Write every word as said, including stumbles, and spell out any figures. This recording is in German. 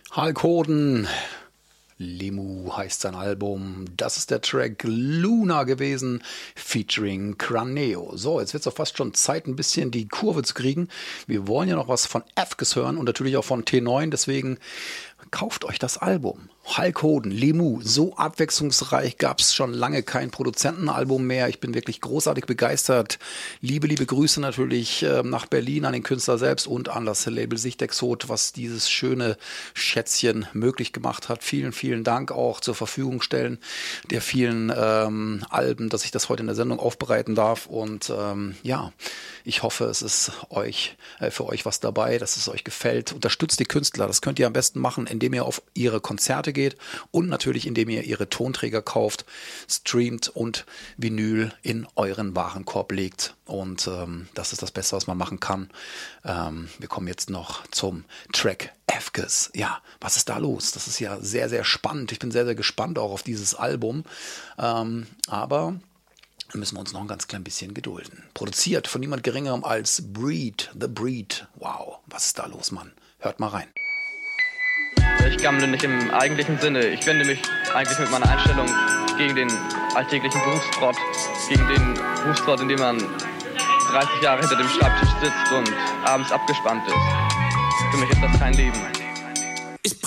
Hulk Hogan, Limu heißt sein Album. Das ist der Track Luna gewesen, featuring Craneo. So, jetzt wird es auch fast schon Zeit, ein bisschen die Kurve zu kriegen. Wir wollen ja noch was von Afghans hören und natürlich auch von T neun, deswegen kauft euch das Album. Hulk Hogan, Limu, so abwechslungsreich gab es schon lange kein Produzentenalbum mehr. Ich bin wirklich großartig begeistert. Liebe, liebe Grüße natürlich äh, nach Berlin an den Künstler selbst und an das Label Sichtexot, was dieses schöne Schätzchen möglich gemacht hat. Vielen, vielen Dank auch zur Verfügung stellen der vielen ähm, Alben, dass ich das heute in der Sendung aufbereiten darf. Und ähm, ja, ich hoffe, es ist euch äh, für euch was dabei, dass es euch gefällt. Unterstützt die Künstler. Das könnt ihr am besten machen, indem ihr auf ihre Konzerte geht und natürlich indem ihr ihre Tonträger kauft, streamt und Vinyl in euren Warenkorb legt. Und ähm, das ist das Beste, was man machen kann. Ähm, wir kommen jetzt noch zum Track Afghans. Ja, was ist da los? Das ist ja sehr, sehr spannend. Ich bin sehr, sehr gespannt auch auf dieses Album. Ähm, aber da müssen wir uns noch ein ganz klein bisschen gedulden. Produziert von niemand Geringerem als Breed, The Breed. Wow, was ist da los, Mann? Hört mal rein. Ich gammle nicht im eigentlichen Sinne. Ich wende mich eigentlich mit meiner Einstellung gegen den alltäglichen Berufstrott, gegen den Berufstrott, in dem man dreißig Jahre hinter dem Schreibtisch sitzt und abends abgespannt ist. Für mich ist das kein Leben.